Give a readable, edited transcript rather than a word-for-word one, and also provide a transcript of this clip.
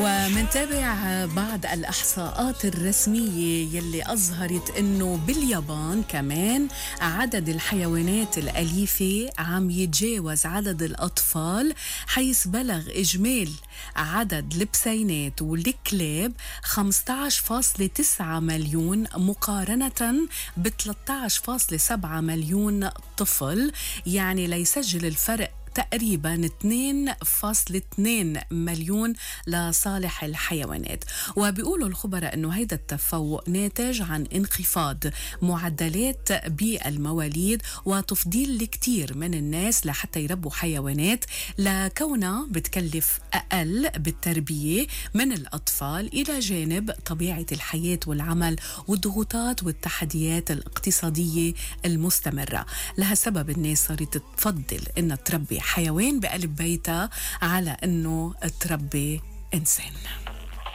ومنتابع بعض الإحصاءات الرسمية يلي أظهرت أنه باليابان كمان عدد الحيوانات الأليفة عم يتجاوز عدد الأطفال، حيث بلغ إجمال عدد البسينات والكلاب 15.9 مليون مقارنة ب 13.7 مليون طفل، يعني ليسجل الفرق تقريبا 2.2 مليون لصالح الحيوانات. وبيقولوا الخبراء انه هيدا التفوق ناتج عن انخفاض معدلات بالمواليد وتفضيل الكثير من الناس لحتى يربوا حيوانات لكونها بتكلف اقل بالتربية من الاطفال، الى جانب طبيعة الحياة والعمل والضغوطات والتحديات الاقتصادية المستمرة. لهالسبب الناس صارت تفضل انها تربي حيوان بقلب بيتها على انه تربي انسان.